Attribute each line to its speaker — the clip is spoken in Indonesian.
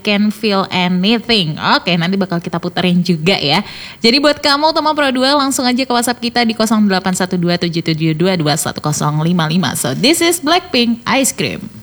Speaker 1: Can Feel Anything. Oke, nanti bakal kita puterin juga ya. Jadi buat kamu teman Pro 2 langsung aja ke WhatsApp kita di 081277222155. So this is Blackpink Ice Cream.